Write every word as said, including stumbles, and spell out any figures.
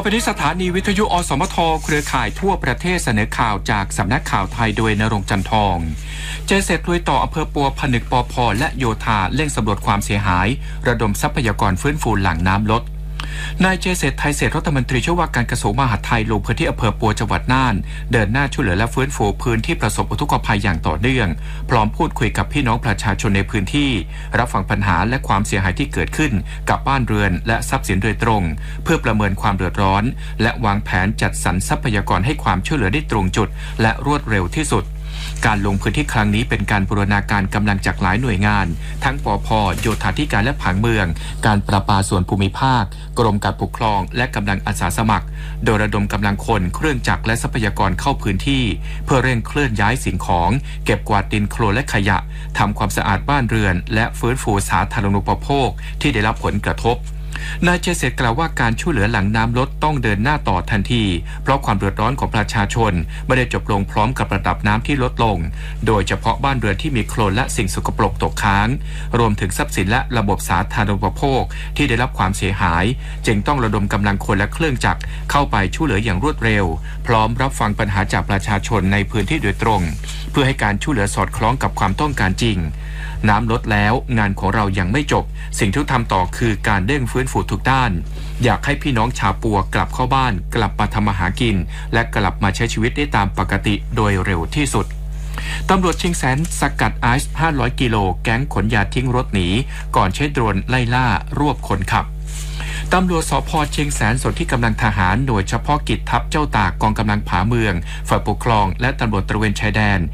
ไปที่สถานีวิทยุอสมทเครือข่ายทั่วประเทศเสนอข่าวจากสำนักข่าวไทยโดยณรงค์จันทองเจเสร็จลุยต่ออำเภอปัวผนึกปพและโยธาเร่งสำรวจความเสียหายระดมทรัพยากรฟื้นฟูหลังน้ำลดนายเจเสร็จไทยเศรษฐรัฐมนตรีช่วยว่าการกระทรวงมหาดไทยลงพื้นที่อำเภอปัวจังหวัดน่านเดินหน้าช่วยเหลือและฟื้นฟูพื้นที่ประสบอุทกภัยอย่างต่อเนื่องพร้อมพูดคุยกับพี่น้องประชาชนในพื้นที่รับฟังปัญหาและความเสียหายที่เกิดขึ้นกับบ้านเรือนและทรัพย์สินโดยตรงเพื่อประเมินความเดือดร้อนและวางแผนจัดสรรทรัพยากรให้ความช่วยเหลือได้ตรงจุดและรวดเร็วที่สุดการลงพื้นที่ครั้งนี้เป็นการบูรณาการกำลังจากหลายหน่วยงานทั้งปภ.โยธาธิการและผังเมืองการประปาส่วนภูมิภาคกรมการปกครองและกำลังอาสาสมัครโดยระดมกำลังคนเครื่องจักรและทรัพยากรเข้าพื้นที่เพื่อเร่งเคลื่อนย้ายสิ่งของเก็บกวาดดินโคลนและขยะทำความสะอาดบ้านเรือนและฟื้นฟูสาธารณูปโภคที่ได้รับผลกระทบนายเจเสร็จกล่าวว่าการช่วยเหลือหลังน้ำลดต้องเดินหน้าต่อทันทีเพราะความเดือดร้อนของประชาชนไม่ได้จบลงพร้อมกับระดับน้ำที่ลดลงโดยเฉพาะบ้านเรือนที่มีโคลนและสิ่งสกปรกตกค้างรวมถึงทรัพย์สินและระบบสาธารณูปโภคที่ได้รับความเสียหายจึงต้องระดมกำลังคนและเครื่องจักรเข้าไปช่วยเหลืออย่างรวดเร็วพร้อมรับฟังปัญหาจากประชาชนในพื้นที่โดยตรงเพื่อให้การช่วยเหลือสอดคล้องกับความต้องการจริงน้ำลดแล้วงานของเรายังไม่จบสิ่งที่ทำต่อคือการเร่งฟื้นฟูทุกด้านอยากให้พี่น้องชาวปัวกลับเข้าบ้านกลับมาทำมาหากินและกลับมาใช้ชีวิตได้ตามปกติโดยเร็วที่สุดตำรวจเชียงแสนสกัดไอซ์ห้าร้อยกิโลแก๊งขนยาทิ้งรถหนีก่อนใช้โดรนไล่ล่ารวบคนขับตำรวจสภ.เชียงแสนส่วนที่กำลังทหารหน่วยเฉพาะกิจทัพเจ้าตากกองกำลังผาเมืองฝ่ายปกครองและตำรวจตระเวนชายแดน